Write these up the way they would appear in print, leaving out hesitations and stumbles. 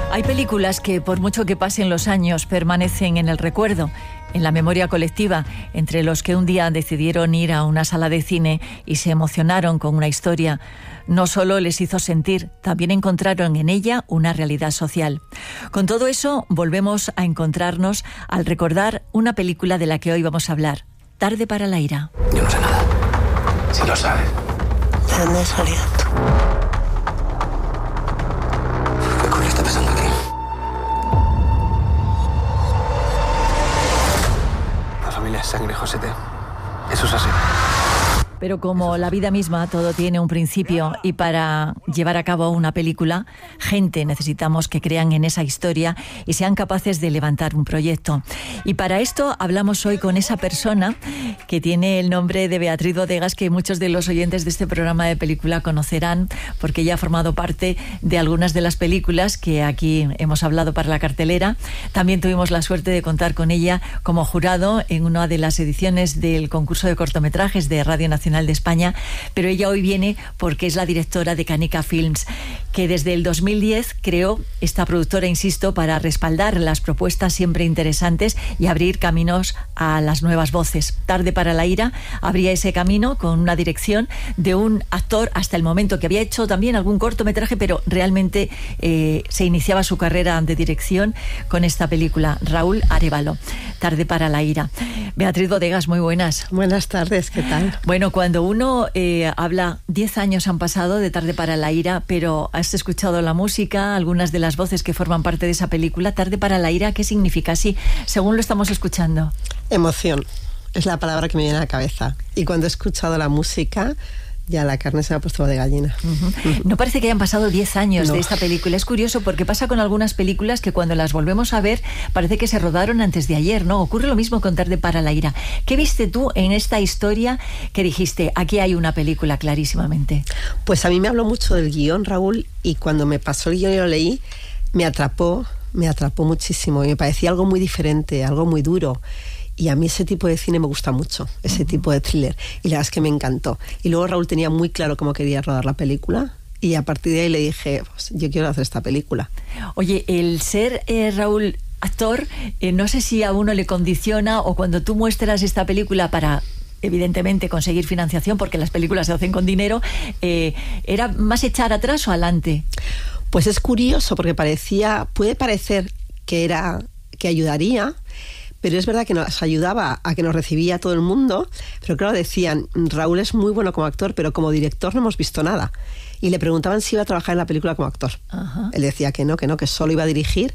Hay películas que, por mucho que pasen los años, permanecen en el recuerdo, en la memoria colectiva, entre los que un día decidieron ir a una sala de cine y se emocionaron con una historia. No solo les hizo sentir, también encontraron en ella una realidad social. Con todo eso, volvemos a encontrarnos al recordar una película de la que hoy vamos a hablar, Tarde para la ira. Yo no sé nada. Si lo sabes. ¿De dónde has salido tú? ¿Qué coño está pasando aquí? La familia es sangre, Josete. Eso es así. Pero como la vida misma, todo tiene un principio, y para llevar a cabo una película, gente necesitamos que crean en esa historia y sean capaces de levantar un proyecto. Y para esto hablamos hoy con esa persona que tiene el nombre de Beatriz Bodegas, que muchos de los oyentes de este programa de película conocerán, porque ella ha formado parte de algunas de las películas que aquí hemos hablado para la cartelera. También tuvimos la suerte de contar con ella como jurado en una de las ediciones del concurso de cortometrajes de Radio Nacional de España, pero ella hoy viene porque es la directora de Canica Films, que desde el 2010 creó esta productora, insisto, para respaldar las propuestas siempre interesantes y abrir caminos a las nuevas voces. Tarde para la ira abría ese camino con una dirección de un actor hasta el momento que había hecho también algún cortometraje, pero realmente se iniciaba su carrera de dirección con esta película, Raúl Arévalo, Tarde para la ira. Beatriz Bodegas, muy buenas. Buenas tardes, ¿qué tal? Bueno, cuando uno habla, 10 años han pasado de Tarde para la ira, pero has escuchado la música, algunas de las voces que forman parte de esa película. Tarde para la ira, ¿qué significa así, según lo estamos escuchando? Emoción, es la palabra que me viene a la cabeza. Y cuando he escuchado la música, ya la carne se me ha puesto de gallina. No parece que hayan pasado 10 años No. de esta película. Es curioso porque pasa con algunas películas que cuando las volvemos a ver parece que se rodaron antes de ayer, ¿no? Ocurre lo mismo con Tarde para la ira. ¿Qué viste tú en esta historia que dijiste, aquí hay una película clarísimamente? Pues a mí me habló mucho del guión, Raúl, y cuando me pasó el guión y lo leí, me atrapó muchísimo y me parecía algo muy diferente, algo muy duro. Y a mí ese tipo de cine me gusta mucho, ese tipo de thriller. Y la verdad es que me encantó. Y luego Raúl tenía muy claro cómo quería rodar la película. Y a partir de ahí le dije, pues, yo quiero hacer esta película. Oye, el ser Raúl actor, no sé si a uno le condiciona, o cuando tú muestras esta película para, evidentemente, conseguir financiación, porque las películas se hacen con dinero, ¿era más echar atrás o adelante? Pues es curioso porque puede parecer que ayudaría, pero es verdad que nos ayudaba a que nos recibía todo el mundo. Pero claro, decían, Raúl es muy bueno como actor, pero como director no hemos visto nada. Y le preguntaban si iba a trabajar en la película como actor. Ajá. Él decía que no, que solo iba a dirigir.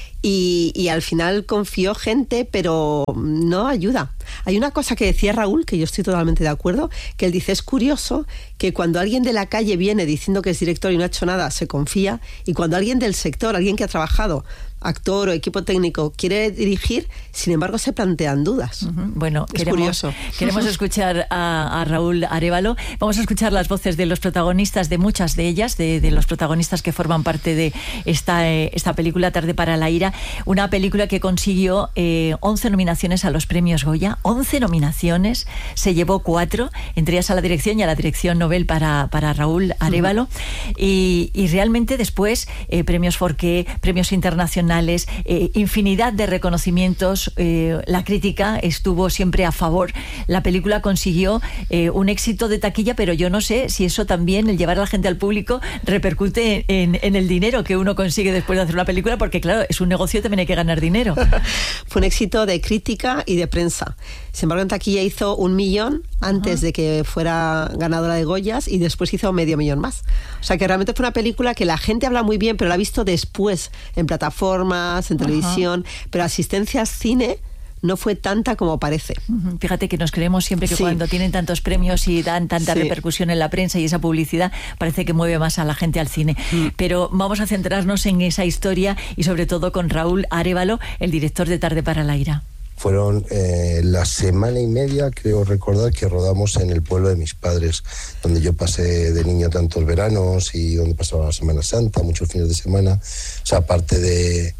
Y al final confió gente, pero no ayuda. Hay una cosa que decía Raúl, que yo estoy totalmente de acuerdo, que él dice, es curioso que cuando alguien de la calle viene diciendo que es director y no ha hecho nada, se confía, y cuando alguien del sector, alguien que ha trabajado, actor o equipo técnico, quiere dirigir, sin embargo se plantean dudas. Bueno, curioso. Queremos escuchar a Raúl Arévalo. Vamos a escuchar las voces de los protagonistas, de muchas de ellas, de los protagonistas que forman parte de esta película, Tarde para la ira, una película que consiguió 11 nominaciones a los premios Goya, 11 nominaciones, se llevó 4, entre ellas a la dirección y a la dirección Nobel para Raúl Arévalo, y realmente después premios Forqué, premios internacionales, infinidad de reconocimientos. La crítica estuvo siempre a favor. La película consiguió un éxito de taquilla, pero yo no sé si eso también, el llevar a la gente al público, repercute en el dinero que uno consigue después de hacer una película, porque claro, es un negocio y también hay que ganar dinero. Fue un éxito de crítica y de prensa. Sin embargo, en taquilla hizo 1 millón antes de que fuera ganadora de Goyas, y después hizo 500.000 más. O sea que realmente fue una película que la gente habla muy bien, pero la ha visto después en plataformas, en televisión, pero asistencia al cine no fue tanta como parece. Fíjate que nos creemos siempre que cuando tienen tantos premios y dan tanta repercusión en la prensa y esa publicidad, parece que mueve más a la gente al cine. Pero vamos a centrarnos en esa historia y sobre todo con Raúl Arévalo, el director de Tarde para la ira. Fueron la semana y media, creo recordar, que rodamos en el pueblo de mis padres, donde yo pasé de niño tantos veranos y donde pasaba la Semana Santa, muchos fines de semana. O sea, parte de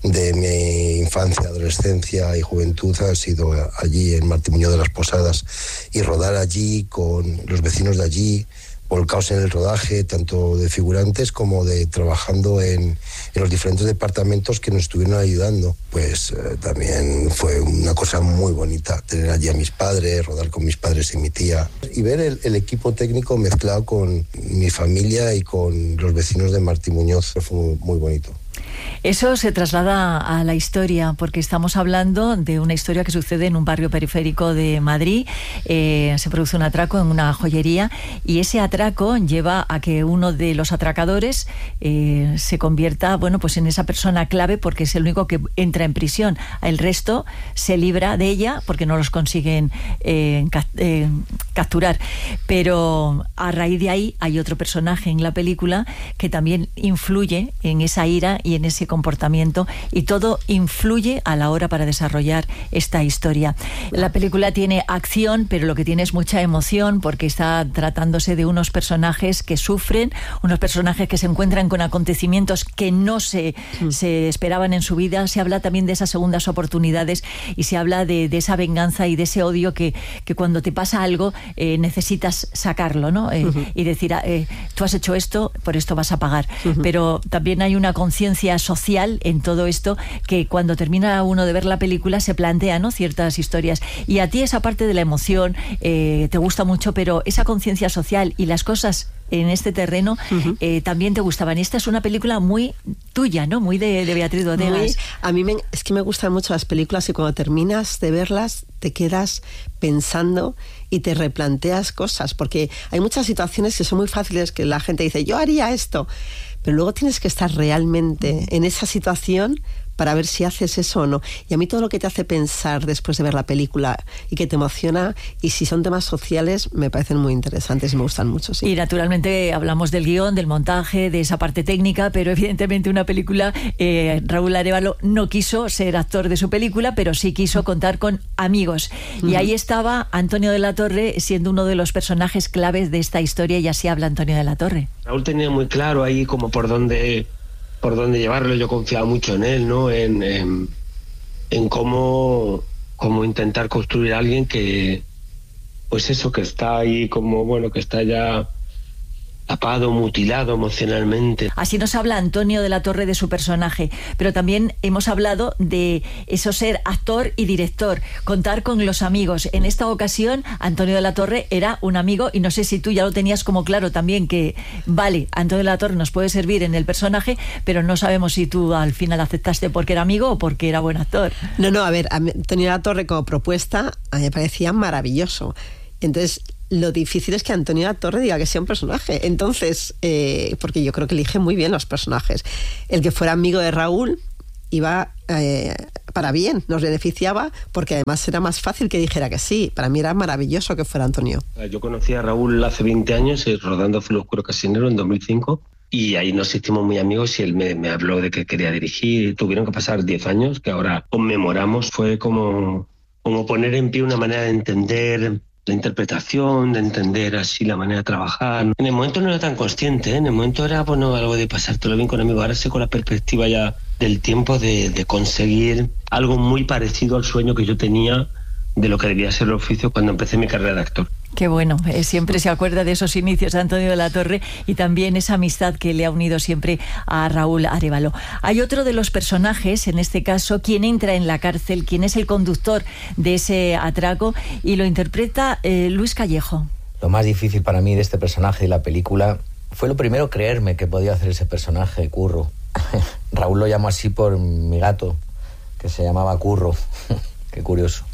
mi infancia, adolescencia y juventud ha sido allí en Martín Muñoz de las Posadas, y rodar allí con los vecinos de allí, volcados en el rodaje, tanto de figurantes como de trabajando en los diferentes departamentos que nos estuvieron ayudando. Pues también fue una cosa muy bonita tener allí a mis padres, rodar con mis padres y mi tía, y ver el equipo técnico mezclado con mi familia y con los vecinos de Martí Muñoz. Fue muy bonito. Eso se traslada a la historia, porque estamos hablando de una historia que sucede en un barrio periférico de Madrid. Se produce un atraco en una joyería y ese atraco lleva a que uno de los atracadores se convierta, bueno, pues en esa persona clave, porque es el único que entra en prisión. El resto se libra de ella porque no los consiguen capturar. Pero a raíz de ahí hay otro personaje en la película que también influye en esa ira y en ese comportamiento, y todo influye a la hora para desarrollar esta historia. La película tiene acción, pero lo que tiene es mucha emoción, porque está tratándose de unos personajes que sufren, unos personajes que se encuentran con acontecimientos que no se esperaban en su vida. Se habla también de esas segundas oportunidades y se habla de esa venganza y de ese odio que cuando te pasa algo necesitas sacarlo, ¿no? Y decir, tú has hecho esto, por esto vas a pagar. Pero también hay una conciencia social en todo esto, que cuando termina uno de ver la película se plantea, ¿no?, ciertas historias. Y a ti esa parte de la emoción te gusta mucho, pero esa conciencia social y las cosas en este terreno también te gustaban. Esta es una película muy tuya, ¿no?, muy de Beatriz Bodegas. A mí es que me gustan mucho las películas y cuando terminas de verlas te quedas pensando y te replanteas cosas, porque hay muchas situaciones que son muy fáciles, que la gente dice, yo haría esto, pero luego tienes que estar realmente en esa situación para ver si haces eso o no. Y a mí todo lo que te hace pensar después de ver la película y que te emociona, y si son temas sociales, me parecen muy interesantes y me gustan mucho, sí. Y naturalmente hablamos del guión, del montaje, de esa parte técnica, pero evidentemente una película, Raúl Arévalo no quiso ser actor de su película, pero sí quiso contar con amigos. Y ahí estaba Antonio de la Torre siendo uno de los personajes claves de esta historia, y así habla Antonio de la Torre. Raúl tenía muy claro ahí como por dónde llevarlo. Yo confiaba mucho en él, ¿no? En cómo intentar construir a alguien que, pues eso, que está ahí como, bueno, que está ya tapado, mutilado emocionalmente. Así nos habla Antonio de la Torre de su personaje, pero también hemos hablado de eso, ser actor y director, contar con los amigos. En esta ocasión, Antonio de la Torre era un amigo, y no sé si tú ya lo tenías como claro también, que vale, Antonio de la Torre nos puede servir en el personaje, pero no sabemos si tú al final aceptaste porque era amigo o porque era buen actor. No, a ver, Antonio de la Torre como propuesta a mí me parecía maravilloso. Entonces, lo difícil es que Antonio de la Torre diga que sea un personaje. Entonces, porque yo creo que elige muy bien los personajes. El que fuera amigo de Raúl iba para bien, nos beneficiaba, porque además era más fácil que dijera que sí. Para mí era maravilloso que fuera Antonio. Yo conocí a Raúl hace 20 años, rodando Azul Oscuro Casinero en 2005, y ahí nos hicimos muy amigos, y él me habló de que quería dirigir. Tuvieron que pasar 10 años, que ahora conmemoramos. Fue como poner en pie una manera de entender la interpretación, de entender así la manera de trabajar. En el momento no era tan consciente, ¿eh? En el momento era, bueno, algo de pasártelo bien con amigos. Ahora sí, con la perspectiva ya del tiempo, de conseguir algo muy parecido al sueño que yo tenía de lo que debía ser el oficio cuando empecé mi carrera de actor. Qué bueno, siempre se acuerda de esos inicios de Antonio de la Torre, y también esa amistad que le ha unido siempre a Raúl Arévalo. Hay otro de los personajes, en este caso, quien entra en la cárcel, quien es el conductor de ese atraco, y lo interpreta Luis Callejo. Lo más difícil para mí de este personaje y la película fue lo primero, creerme que podía hacer ese personaje, Curro. Raúl lo llamó así por mi gato, que se llamaba Curro. Qué curioso.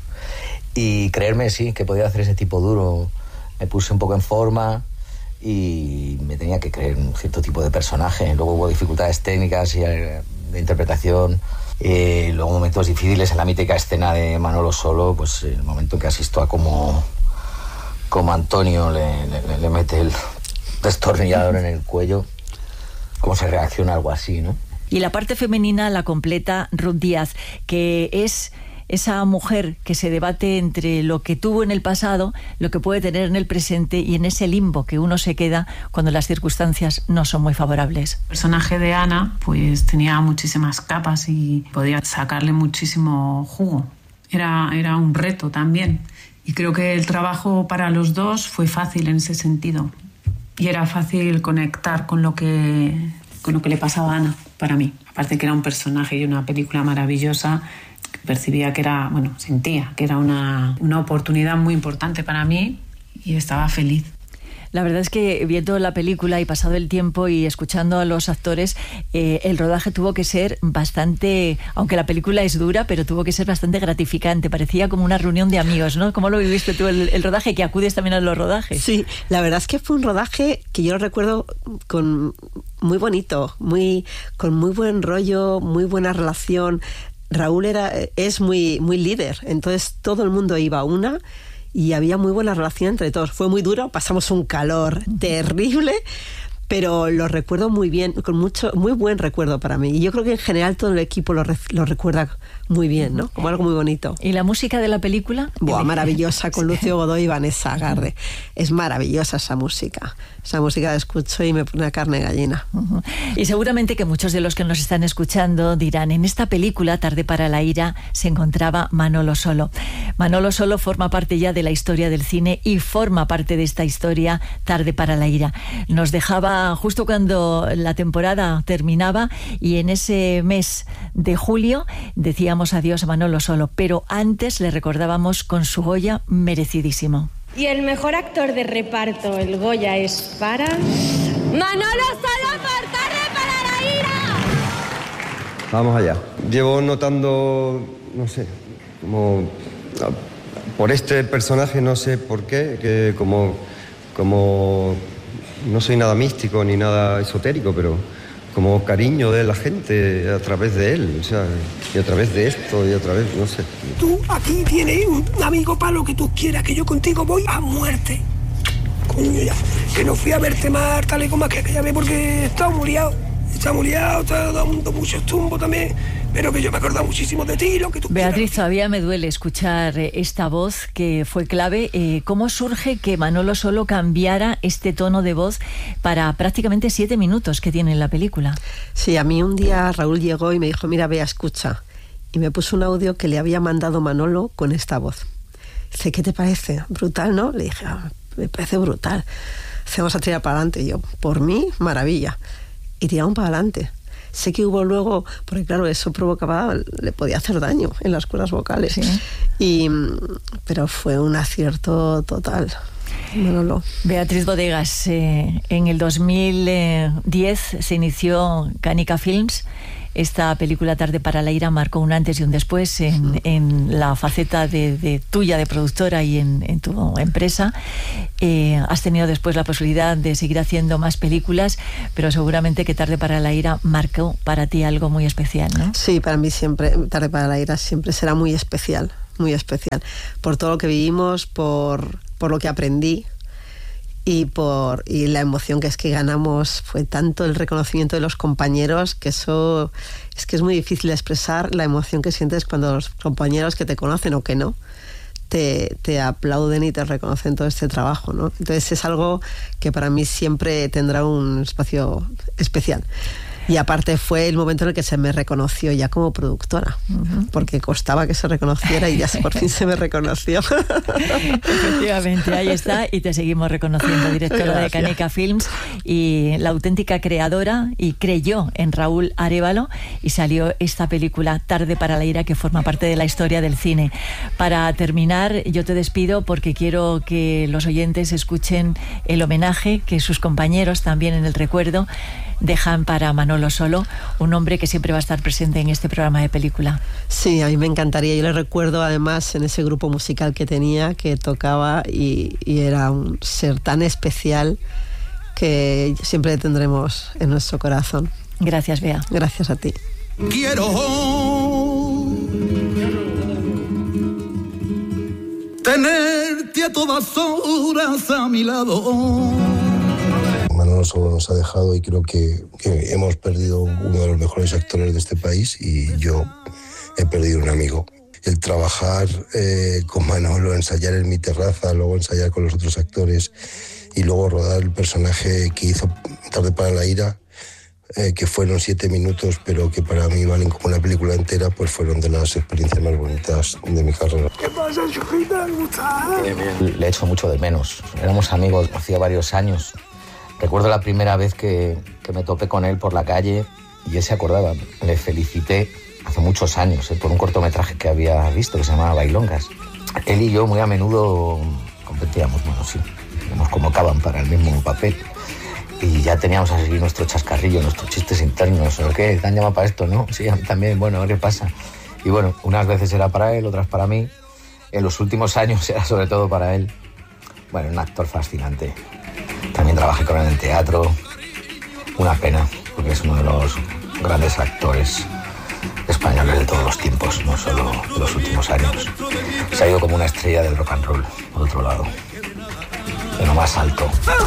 Y creerme, sí, que podía hacer ese tipo duro. Me puse un poco en forma y me tenía que creer un cierto tipo de personaje. Luego hubo dificultades técnicas y de interpretación. Luego momentos difíciles en la mítica escena de Manolo Solo, pues el momento en que asisto a como Antonio le mete el destornillador en el cuello, cómo se reacciona a algo así, ¿no? Y la parte femenina la completa Ruth Díaz, que es esa mujer que se debate entre lo que tuvo en el pasado, lo que puede tener en el presente, y en ese limbo que uno se queda cuando las circunstancias no son muy favorables. El personaje de Ana pues tenía muchísimas capas y podía sacarle muchísimo jugo. Era un reto también, y creo que el trabajo para los dos fue fácil en ese sentido. y era fácil conectar con lo que le pasaba a Ana, para mí. Aparte que era un personaje y una película maravillosa, percibía que era, sentía que era una oportunidad muy importante para mí y estaba feliz. La verdad es que viendo la película y pasado el tiempo y escuchando a los actores, el rodaje tuvo que ser bastante, aunque la película es dura, pero tuvo que ser bastante gratificante. Parecía como una reunión de amigos, ¿no? ¿Cómo lo viviste tú el rodaje, que acudes también a los rodajes? Sí, la verdad es que fue un rodaje que yo lo recuerdo con muy bonito, con muy buen rollo, muy buena relación. Raúl es muy líder, entonces todo el mundo iba a una y había muy buena relación entre todos. Fue muy duro, pasamos un calor terrible, pero lo recuerdo muy bien, con muy buen recuerdo para mí. Y yo creo que en general todo el equipo lo recuerda muy bien, ¿no? Como algo muy bonito. ¿Y la música de la película? Buah, maravillosa, con Lucio Godoy y Vanessa Agarre. Es maravillosa esa música. Esa música la escucho y me pone la carne de gallina. Y seguramente que muchos de los que nos están escuchando dirán, en esta película, Tarde para la ira, se encontraba Manolo Solo. Manolo Solo forma parte ya de la historia del cine y forma parte de esta historia, Tarde para la ira. Nos dejaba justo cuando la temporada terminaba y en ese mes de julio decíamos adiós a Manolo Solo, pero antes le recordábamos con su Goya merecidísimo. Y el mejor actor de reparto, el Goya, es para... ¡Manolo Solo por Tarde para la ira! Vamos allá. Llevo notando, no sé, como... por este personaje, no sé por qué, que como no soy nada místico ni nada esotérico, pero como cariño de la gente a través de él, o sea, y a través de esto, y a través, no sé. Tú aquí tienes un amigo para lo que tú quieras, que yo contigo voy a muerte. Coño, ya, que no fui a verte más tal y como que aquella vez porque estaba muriado, está dando muchos tumbos también, pero que yo me acuerdo muchísimo de ti, lo que tú Beatriz, quieras. todavía me duele escuchar esta voz que fue clave. ¿Cómo surge que Manolo Solo cambiara este tono de voz para prácticamente 7 minutos que tiene en la película? Sí, a mí un día Raúl llegó y me dijo, mira, Bea, escucha. Y me puso un audio que le había mandado Manolo con esta voz. Dice, ¿qué te parece? Brutal, ¿no? Le dije, me parece brutal. Vamos a tirar para adelante. Y yo, por mí, maravilla. Y tiramos para adelante. Sé que hubo luego, porque claro, eso provocaba, le podía hacer daño en las cuerdas vocales. Sí. Pero fue un acierto total. Manolo. Beatriz Bodegas, en el 2010 se inició Canica Films. Esta película Tarde para la ira marcó un antes y un después en la faceta de tuya de productora y en tu empresa. Has tenido después la posibilidad de seguir haciendo más películas, pero seguramente que Tarde para la ira marcó para ti algo muy especial, ¿no? Sí, para mí siempre, Tarde para la ira siempre será muy especial, por todo lo que vivimos, por lo que aprendí. Y la emoción que ganamos fue tanto el reconocimiento de los compañeros, que eso es que es muy difícil de expresar la emoción que sientes cuando los compañeros que te conocen o que no te aplauden y te reconocen todo este trabajo, ¿no? Entonces es algo que para mí siempre tendrá un espacio especial. Y aparte fue el momento en el que se me reconoció ya como productora, porque costaba que se reconociera y ya por fin se me reconoció. Efectivamente, ahí está, y te seguimos reconociendo, directora Gracias. De Canica Films y la auténtica creadora, y creyó en Raúl Arévalo y salió esta película Tarde para la ira, que forma parte de la historia del cine. Para terminar, yo te despido porque quiero que los oyentes escuchen el homenaje que sus compañeros también en el recuerdo dejan para Manolo Solo, un hombre que siempre va a estar presente en este programa de película. Sí, a mí me encantaría. Yo le recuerdo además en ese grupo musical que tenía, que tocaba y era un ser tan especial que siempre le tendremos en nuestro corazón. Gracias, Bea. Gracias a ti. Quiero tenerte a todas horas a mi lado. Manolo Solo nos ha dejado y creo que hemos perdido uno de los mejores actores de este país y yo he perdido un amigo. El trabajar con Manolo, ensayar en mi terraza, luego ensayar con los otros actores y luego rodar el personaje que hizo Tarde para la ira, que fueron 7 minutos, pero que para mí valen como una película entera, pues fueron de las experiencias más bonitas de mi carrera. ¿Qué pasa, chujita? ¿Cómo estás? Le echo mucho de menos. Éramos amigos hacía varios años. Recuerdo la primera vez que me topé con él por la calle y él se acordaba. Le felicité hace muchos años por un cortometraje que había visto que se llamaba Bailongas. Él y yo muy a menudo competíamos, bueno, sí, nos convocaban para el mismo papel y ya teníamos así nuestro chascarrillo, nuestros chistes internos. ¿O qué? ¿Te han llamado para esto? ¿No? Sí, a mí también. Bueno, a ver qué pasa. Y bueno, unas veces era para él, otras para mí. En los últimos años era sobre todo para él. Bueno, un actor fascinante. También trabajé con él en el teatro. Una pena, porque es uno de los grandes actores españoles de todos los tiempos, no solo de los últimos años. Se ha ido como una estrella del rock and roll, por otro lado. De lo más alto.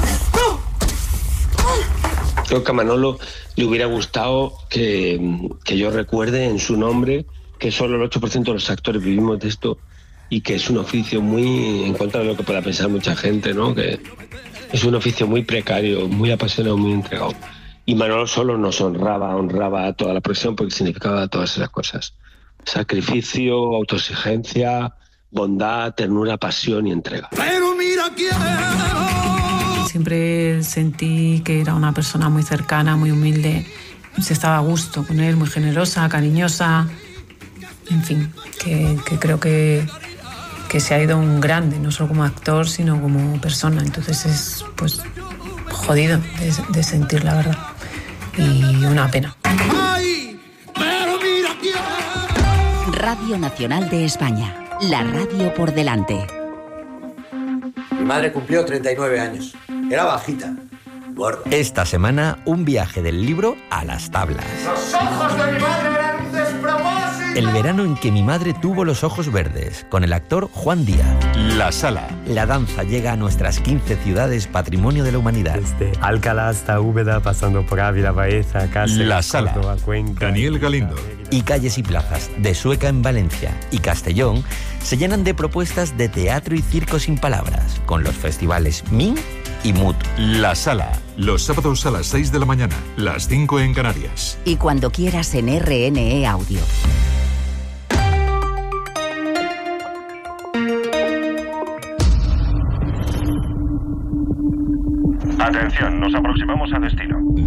Creo que a Manolo le hubiera gustado que yo recuerde en su nombre que solo el 8% de los actores vivimos de esto y que es un oficio muy en contra de lo que pueda pensar mucha gente, ¿no? Que es un oficio muy precario, muy apasionado, muy entregado. Y Manolo solo nos honraba toda la profesión porque significaba todas esas cosas. Sacrificio, autoexigencia, bondad, ternura, pasión y entrega. Pero mira quién. Siempre sentí que era una persona muy cercana, muy humilde. Se estaba a gusto con él, muy generosa, cariñosa. En fin, que creo que se ha ido un grande, no solo como actor, sino como persona. Entonces es pues jodido de sentir, la verdad. Y una pena. Ay, pero mira quién. Radio Nacional de España. La radio por delante. Mi madre cumplió 39 años. Era bajita, gorda. Esta semana, un viaje del libro a las tablas. Los ojos de mi madre eran un despropósito. El verano en que mi madre tuvo los ojos verdes, con el actor Juan Díaz. La Sala. La danza llega a nuestras 15 ciudades Patrimonio de la Humanidad. Desde Alcalá hasta Úbeda, pasando por Ávila, Baeza, Cáceres, La Sala. Córdoba, Cuenca, Daniel Galindo. Y calles y plazas de Sueca en Valencia y Castellón se llenan de propuestas de teatro y circo sin palabras, con los festivales MIN y MUT. La Sala. Los sábados a las 6 de la mañana, las 5 en Canarias. Y cuando quieras en RNE Audio. Atención, nos aproximamos a destino.